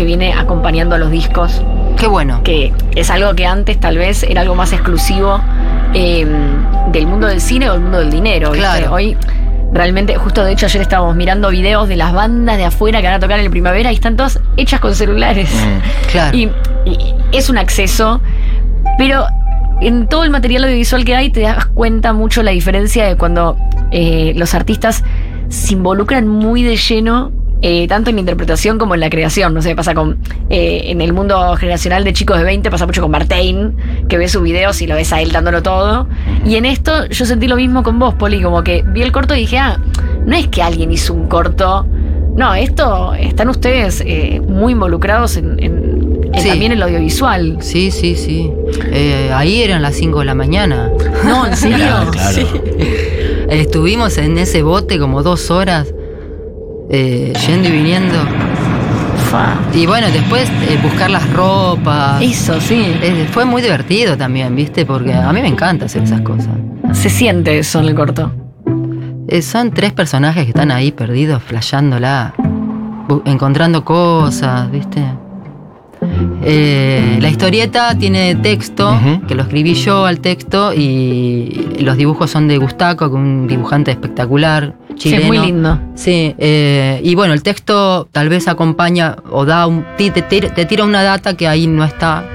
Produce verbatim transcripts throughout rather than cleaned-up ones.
que viene acompañando a los discos. Qué bueno. Que es algo que antes tal vez era algo más exclusivo eh, del mundo del cine o del mundo del dinero. ¿viste? Claro. Hoy realmente, justo de hecho ayer estábamos mirando videos de las bandas de afuera que van a tocar en el primavera y están todas hechas con celulares. Mm, claro. Y, y es un acceso, pero en todo el material audiovisual que hay te das cuenta mucho la diferencia de cuando eh, los artistas se involucran muy de lleno, eh, tanto en la interpretación como en la creación. No sé, pasa con eh, en el mundo generacional de chicos de veinte, pasa mucho con Martín, que ves sus videos y lo ves a él dándolo todo. Y en esto yo sentí lo mismo con vos, Poli, como que vi el corto y dije, ah, no es que alguien hizo un corto, no, esto, están ustedes eh, muy involucrados en, en, en Sí. también en lo audiovisual. Sí, sí, sí. Eh, ahí eran las cinco de la mañana. No, ¿en serio? Claro, claro. Sí. Estuvimos en ese bote como dos horas, eh, yendo y viniendo. Fa. Y bueno, después eh, buscar las ropas. Eso, sí. Eh, fue muy divertido también, ¿viste? Porque a mí me encanta hacer esas cosas. Se siente eso en el corto. Eh, son tres personajes que están ahí perdidos, flasheándola, bu- encontrando cosas, ¿viste? Eh, la historieta tiene texto, Ujú. que lo escribí yo al texto, y los dibujos son de Gustaco, que es un dibujante espectacular, chileno. Sí, es muy lindo. Sí, eh, y bueno, el texto tal vez acompaña o da un, te, te, te tira una data que ahí no está.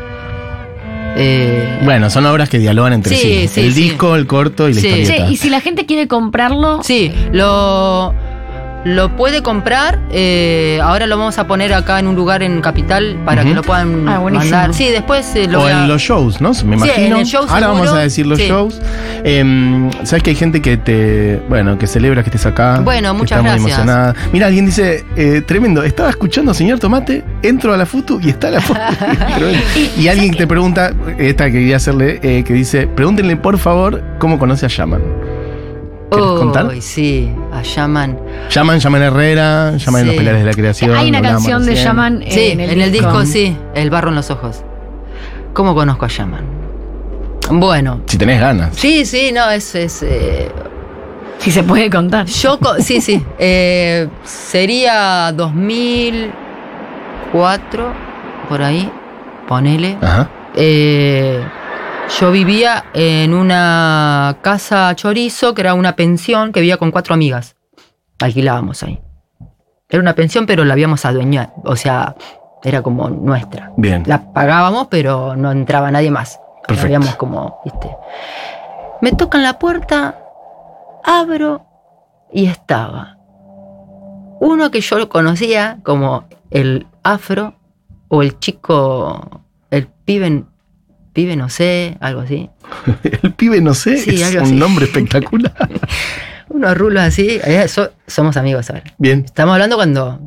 Eh, Bueno, son obras que dialogan entre Sí, sí. sí, el sí. disco, el corto y la Sí. historieta. Che, y si la gente quiere comprarlo, Sí, lo, lo puede comprar. eh, ahora lo vamos a poner acá en un lugar en Capital para Ujú. que lo puedan Ah, buenísimo. mandar. Sí, después eh, lo O voy a- en los shows, ¿no? Me Sí, imagino. en el show Ahora seguro. vamos a decir los Sí. shows. Eh, Sabes que hay gente que te, bueno, que celebra que estés acá. Bueno, que muchas está muy gracias. emocionada. Mira, alguien dice, eh, tremendo, estaba escuchando Señor Tomate, entro a la foto y está la foto. Tremendo. y alguien te pregunta, esta que quería hacerle, eh, que dice, pregúntenle por favor cómo conoce a Yaman. ¿Querés contar? Uy, sí, a Yaman. Yaman, Yaman Herrera, Yaman en los Sí. Pilares de la Creación. hay una lo hablábamos canción de recién. Yaman Sí, en el disco. sí, El barro en los ojos. ¿Cómo conozco a Yaman? Bueno, Si tenés ganas. sí, sí, no, es... es eh, Si se puede contar. yo, co- sí, sí, eh, sería dos mil cuatro, por ahí, ponele. Ajá. Eh, yo vivía en una casa chorizo, que era una pensión, que vivía con cuatro amigas. Alquilábamos ahí. Era una pensión, pero la habíamos adueñado. O sea, era como nuestra. Bien. La pagábamos, pero no entraba nadie más. La Perfecto. habíamos como, ¿viste? Me tocan la puerta, abro y estaba uno que yo lo conocía como el afro o el chico, el pibe, pibe no sé, algo así. El pibe, no sé, Sí, es algo un así. nombre espectacular. Unos rulos así. eh, so- somos amigos ahora. Bien. Estamos hablando cuando...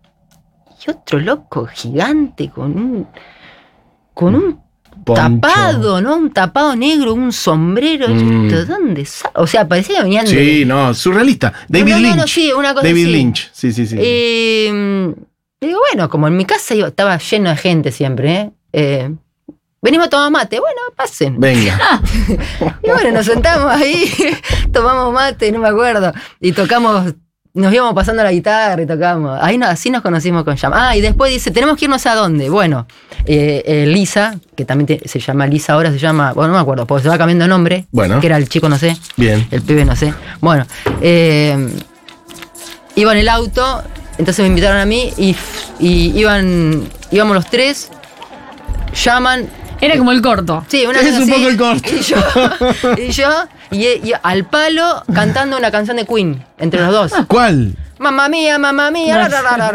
Y otro loco gigante con un... Con un Poncho. tapado, ¿no? Un tapado negro, un sombrero. Mm. ¿De dónde sa- O sea, parecía que venían de... Sí, no, surrealista. David No, no, Lynch. no, sí, una cosa David así. Lynch. Sí, sí, sí. Y, mm, digo, bueno, como en mi casa iba- estaba lleno de gente siempre, ¿eh? Eh, venimos a tomar mate. Bueno, pasen. Venga. Y bueno, nos sentamos ahí, tomamos mate, no me acuerdo. Y tocamos, nos íbamos pasando la guitarra y tocamos. Ahí no- así nos conocimos con Yaman. Ah, y después dice, tenemos que irnos a dónde. Bueno, eh, eh, Lisa, que también te- se llama Lisa, ahora se llama, bueno, no me acuerdo, porque se va cambiando de nombre. Bueno. Que era el chico, no sé. Bien. El pibe, no sé. Bueno, eh, iba en el auto, entonces me invitaron a mí y, y iban, íbamos los tres, llaman. Era como el corto. Sí, una Es cosa un así, poco el corto. Y yo, y, yo y, y al palo cantando una canción de Queen, entre los dos. ¿Cuál? Mamma mía, mamma mía.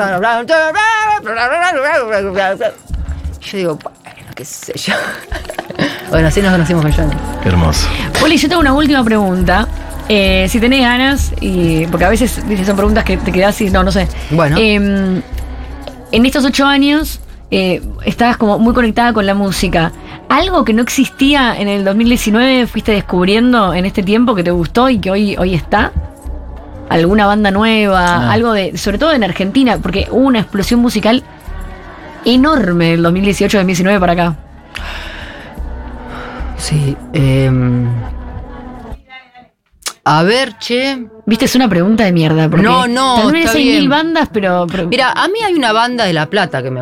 Yo digo, bueno, qué sé yo. Bueno, así nos conocimos con Johnny. Hermoso. Poli, yo tengo una última pregunta. Eh, si tenés ganas, y porque a veces viste, son preguntas que te quedás y no, no sé. Bueno. Eh, en estos ocho años eh, estabas como muy conectada con la música. ¿Algo que no existía en el dos mil diecinueve fuiste descubriendo en este tiempo que te gustó y que hoy, hoy está? ¿Alguna banda nueva? Ah. Algo de, sobre todo en Argentina, porque hubo una explosión musical enorme del dos mil dieciocho, dos mil diecinueve para acá. Sí. Eh, a ver, che. Viste, es una pregunta de mierda. Porque No, no, tal vez está hay bien. mil bandas, pero, pero Mira, a mí hay una banda de La Plata que me